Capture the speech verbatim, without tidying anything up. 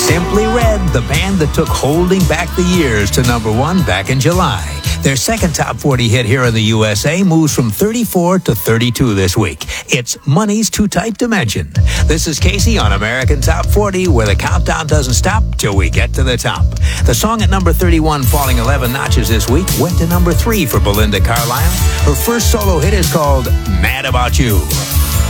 Simply Red, the band that took Holding Back the Years to number one back in July. Their second top forty hit here in the U S A moves from thirty-four to thirty-two this week. It's Money's Too Tight to Mention. This is Casey on American Top forty, where the countdown doesn't stop till we get to the top. The song at number thirty-one, falling eleven notches this week, went to number three for Belinda Carlisle. Her first solo hit is called Mad About You.